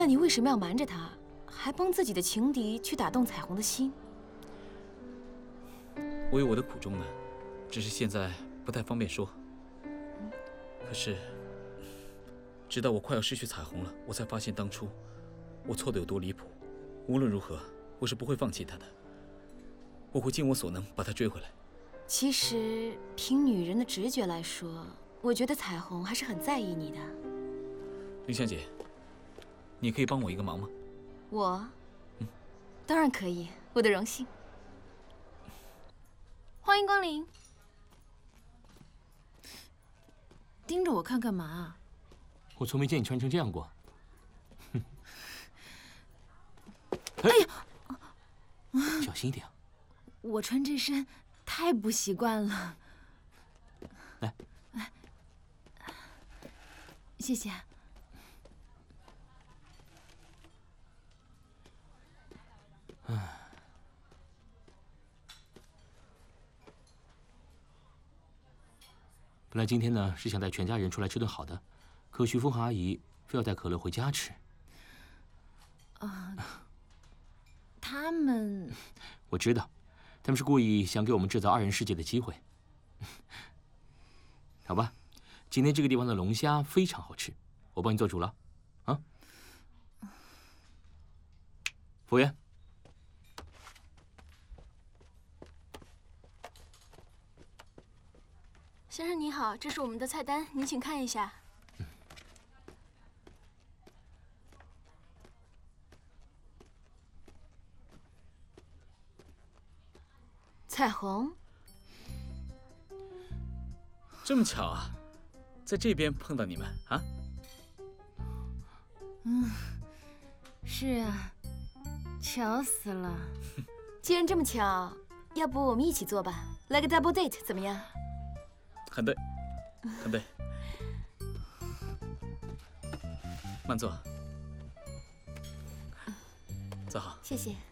那你为什么要瞒着他，还帮自己的情敌去打动彩虹的心？ 我有我的苦衷呢，只是现在不太方便说。可是，直到我快要失去彩虹了，我才发现当初我错的有多离谱。无论如何，我是不会放弃他的，我会尽我所能把他追回来。 其实，凭女人的直觉来说，我觉得彩虹还是很在意你的。 林香姐，你可以帮我一个忙吗？ 我，当然可以，我的荣幸。欢迎光临。 盯着我看干嘛？ 我从没见你穿成这样过。 哎呀， 小心一点。 我穿这身太不习惯了。 来， 谢谢。 本来今天呢是想带全家人出来吃顿好的，可徐峰和阿姨非要带可乐回家吃。 他们…… 我知道，他们是故意想给我们制造二人世界的机会。好吧，今天这个地方的龙虾非常好吃，我帮你做主了。啊，服务员。 先生你好，这是我们的菜单，您请看一下。 彩虹， 这么巧啊，在这边碰到你们啊？ 是啊，巧死了。 既然这么巧，要不我们一起做吧，来个 double date 怎么样？ 很对，很对。慢坐，坐好。 谢谢。